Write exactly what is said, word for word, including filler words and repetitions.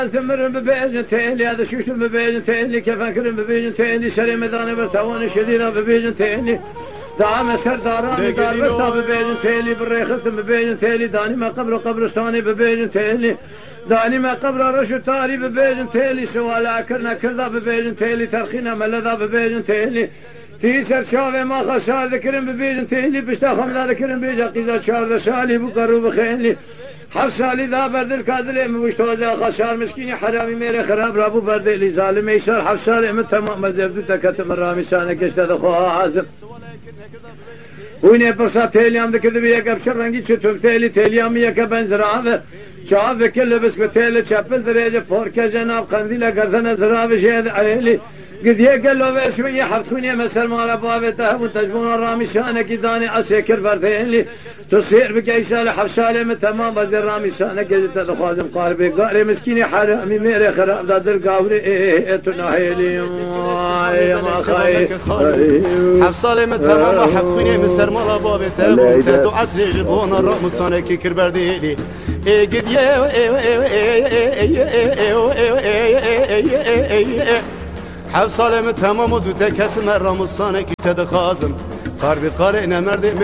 ثمر ببيجن تيلي هذا شوش ببيجن تيلي كيف أكرم ببيجن تيلي شري مداني برتواني شديدة ببيجن تيلي دعم سرداراني دار برتا ببيجن تيلي بالريخص ببيجن تيلي داني ما قبر قبرستاني ببيجن تيلي داني ما قبر رشو تاري ببيجن تيلي سوالا كرنا كردا ببيجن تيلي ترخينا ملدا ببيجن تيلي تيسر شاوه ما خسار ذكرن ببيجن تيلي بشتا خمدا ذكرن بيجا قيزا شارد سالي بقرو بخينلي حف سالی دا بردل کادلی مشتوزه خسار مسکینی حرامی میره خراب رابو بردلی ظالم ایشار حف سالی من تمام مزبدو تکتم رامی سانه کشته دخواه حازم وینه پرسا تیلیام دکرده بی یک ابشر رنگی چطور تیلی تیلیامی یک بنزراوه چاوه کل بس به تیل چپل دریجه پورکه جناب قندیل گردن زراوه شهد عیلی قد يقلوا باسمي حفتوني مثل ما لبابته وتجبون الرامي شانك داني عسيكر بردين لي تصير بقى شالة حفشالة من تمام بدي الرامي شانك قد تدخوازم قاربي قاري مسكيني حرامي ميري خراب داد القاوري ايه تناهيلي يا ما خاي حفصالة من تمام حفتوني مثل ما لبابته وتدو عسري جبون الرامي شانك كر بردين لي ايه قد يا حفصالة من تمام ودو تكت مرة مصانك تدخازم قاربي قارئنا مرد